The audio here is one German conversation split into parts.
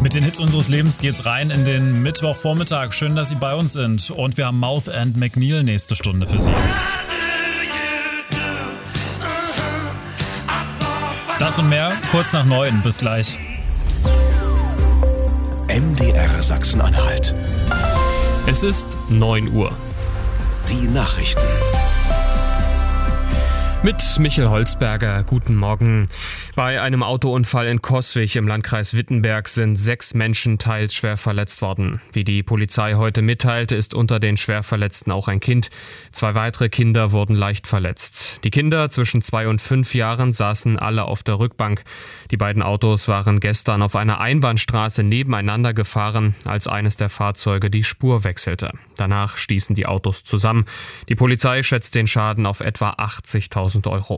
Mit den Hits unseres Lebens geht's rein in den Mittwochvormittag. Schön, dass Sie bei uns sind. Und wir haben Mouth & McNeil nächste Stunde für Sie. Das und mehr kurz nach 9. Bis gleich. MDR Sachsen-Anhalt. Es ist 9 Uhr. Die Nachrichten. Mit Michael Holzberger, guten Morgen. Bei einem Autounfall in Coswig im Landkreis Wittenberg sind 6 Menschen teils schwer verletzt worden. Wie die Polizei heute mitteilte, ist unter den Schwerverletzten auch ein Kind. 2 weitere Kinder wurden leicht verletzt. Die Kinder zwischen 2 und 5 Jahren saßen alle auf der Rückbank. Die beiden Autos waren gestern auf einer Einbahnstraße nebeneinander gefahren, als eines der Fahrzeuge die Spur wechselte. Danach stießen die Autos zusammen. Die Polizei schätzt den Schaden auf etwa 80.000 €.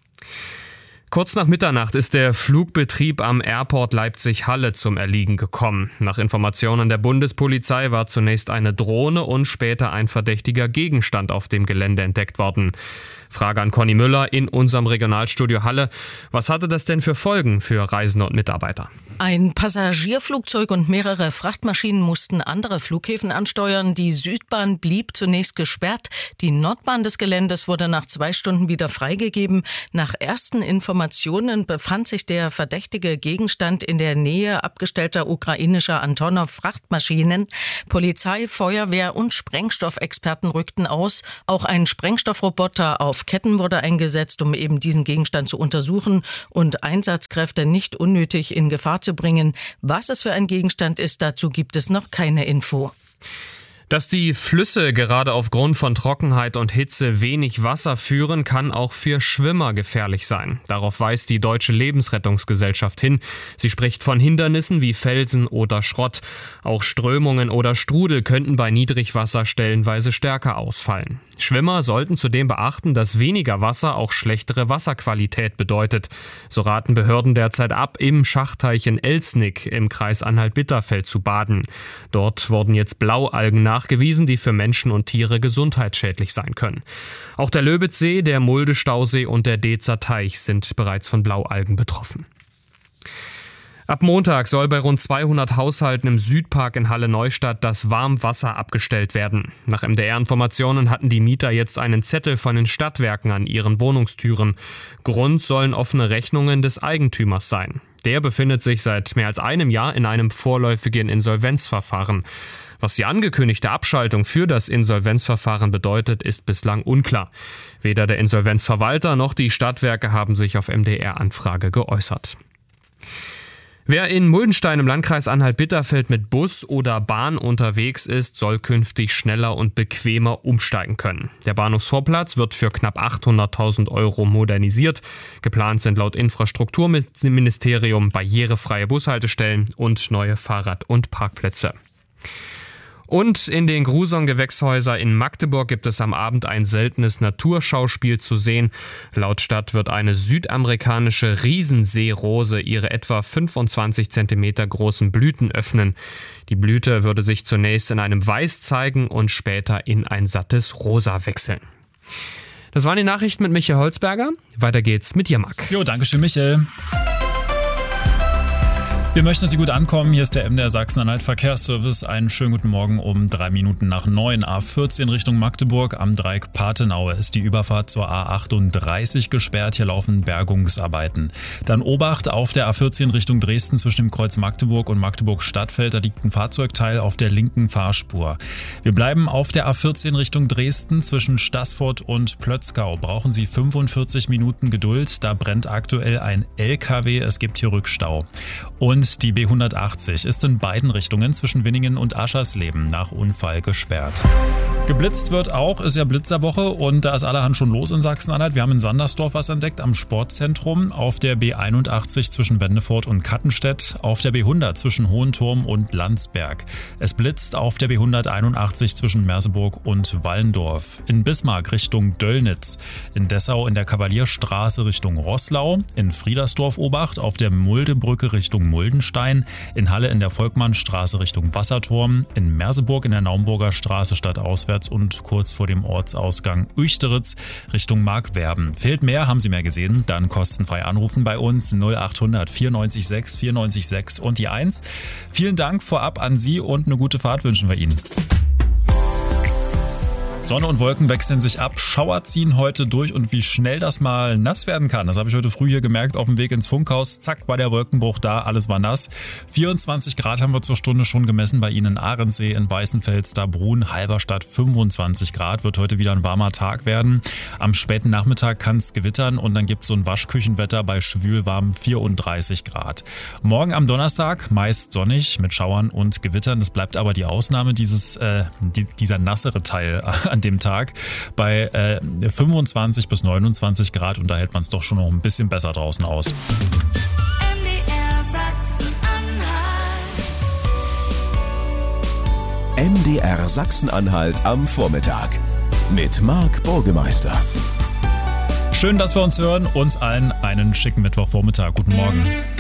Kurz nach Mitternacht ist der Flugbetrieb am Airport Leipzig-Halle zum Erliegen gekommen. Nach Informationen der Bundespolizei war zunächst eine Drohne und später ein verdächtiger Gegenstand auf dem Gelände entdeckt worden. Frage an Conny Müller in unserem Regionalstudio Halle. Was hatte das denn für Folgen für Reisende und Mitarbeiter? Ein Passagierflugzeug und mehrere Frachtmaschinen mussten andere Flughäfen ansteuern. Die Südbahn blieb zunächst gesperrt. Die Nordbahn des Geländes wurde nach 2 Stunden wieder freigegeben. Nach ersten Informationen befand sich der verdächtige Gegenstand in der Nähe abgestellter ukrainischer Antonov-Frachtmaschinen. Polizei, Feuerwehr und Sprengstoffexperten rückten aus. Auch ein Sprengstoffroboter auf Ketten wurde eingesetzt, um eben diesen Gegenstand zu untersuchen und Einsatzkräfte nicht unnötig in Gefahr zu bringen. Was es für ein Gegenstand ist, dazu gibt es noch keine Info. Dass die Flüsse gerade aufgrund von Trockenheit und Hitze wenig Wasser führen, kann auch für Schwimmer gefährlich sein. Darauf weist die Deutsche Lebensrettungsgesellschaft hin. Sie spricht von Hindernissen wie Felsen oder Schrott. Auch Strömungen oder Strudel könnten bei Niedrigwasser stellenweise stärker ausfallen. Schwimmer sollten zudem beachten, dass weniger Wasser auch schlechtere Wasserqualität bedeutet. So raten Behörden derzeit ab, im Schachteich in Elsnig im Kreis Anhalt-Bitterfeld zu baden. Dort wurden jetzt Blaualgen nachgewiesen, die für Menschen und Tiere gesundheitsschädlich sein können. Auch der Löbitzsee, der Mulde-Stausee und der Dezer Teich sind bereits von Blaualgen betroffen. Ab Montag soll bei rund 200 Haushalten im Südpark in Halle-Neustadt das Warmwasser abgestellt werden. Nach MDR-Informationen hatten die Mieter jetzt einen Zettel von den Stadtwerken an ihren Wohnungstüren. Grund sollen offene Rechnungen des Eigentümers sein. Der befindet sich seit mehr als einem Jahr in einem vorläufigen Insolvenzverfahren. Was die angekündigte Abschaltung für das Insolvenzverfahren bedeutet, ist bislang unklar. Weder der Insolvenzverwalter noch die Stadtwerke haben sich auf MDR-Anfrage geäußert. Wer in Muldenstein im Landkreis Anhalt-Bitterfeld mit Bus oder Bahn unterwegs ist, soll künftig schneller und bequemer umsteigen können. Der Bahnhofsvorplatz wird für knapp 800.000 € modernisiert. Geplant sind laut Infrastrukturministerium barrierefreie Bushaltestellen und neue Fahrrad- und Parkplätze. Und in den Gruson-Gewächshäusern in Magdeburg gibt es am Abend ein seltenes Naturschauspiel zu sehen. Laut Stadt wird eine südamerikanische Riesenseerose ihre etwa 25 cm großen Blüten öffnen. Die Blüte würde sich zunächst in einem Weiß zeigen und später in ein sattes Rosa wechseln. Das waren die Nachrichten mit Michael Holzberger. Weiter geht's mit dir, Marc. Jo, danke schön, Michael. Wir möchten, dass Sie gut ankommen. Hier ist der MDR Sachsen-Anhalt Verkehrsservice. Einen schönen guten Morgen um 3 Minuten nach 9. A14 Richtung Magdeburg. Am Dreieck Pathenaue ist die Überfahrt zur A38 gesperrt. Hier laufen Bergungsarbeiten. Dann Obacht auf der A14 Richtung Dresden zwischen dem Kreuz Magdeburg und Magdeburg-Stadtfeld. Da liegt ein Fahrzeugteil auf der linken Fahrspur. Wir bleiben auf der A14 Richtung Dresden zwischen Staßfurt und Plötzgau. Brauchen Sie 45 Minuten Geduld. Da brennt aktuell ein LKW. Es gibt hier Rückstau. Und die B180 ist in beiden Richtungen zwischen Winningen und Aschersleben nach Unfall gesperrt. Geblitzt wird auch, ist ja Blitzerwoche und da ist allerhand schon los in Sachsen-Anhalt. Wir haben in Sandersdorf was entdeckt am Sportzentrum, auf der B81 zwischen Wendefurt und Kattenstedt, auf der B100 zwischen Hohenturm und Landsberg. Es blitzt auf der B181 zwischen Merseburg und Wallendorf, in Bismarck Richtung Döllnitz, in Dessau in der Kavalierstraße Richtung Roßlau, in Friedersdorf Obacht auf der Muldebrücke Richtung Mulden, Wildenstein, in Halle in der Volkmannstraße Richtung Wasserturm, in Merseburg in der Naumburger Straße stadtauswärts und kurz vor dem Ortsausgang Uechteritz Richtung Markwerben. Fehlt mehr, haben Sie mehr gesehen? Dann kostenfrei anrufen bei uns 0800 94 6 94 6 und die 1. Vielen Dank vorab an Sie und eine gute Fahrt wünschen wir Ihnen. Sonne und Wolken wechseln sich ab, Schauer ziehen heute durch und wie schnell das mal nass werden kann, das habe ich heute früh hier gemerkt auf dem Weg ins Funkhaus. Zack, war der Wolkenbruch da, alles war nass. 24 Grad haben wir zur Stunde schon gemessen bei Ihnen in Ahrensee, in Weißenfels, Dabrun, Halberstadt 25 Grad. Wird heute wieder ein warmer Tag werden. Am späten Nachmittag kann es gewittern und dann gibt es so ein Waschküchenwetter bei schwülwarmen 34 Grad. Morgen am Donnerstag meist sonnig mit Schauern und Gewittern. Das bleibt aber die Ausnahme, dieser nassere Teil an dem Tag bei 25 bis 29 Grad und da hält man es doch schon noch ein bisschen besser draußen aus. MDR Sachsen-Anhalt am Vormittag mit Marc Burgemeister. Schön, dass wir uns hören. Uns allen einen schicken Mittwochvormittag. Guten Morgen.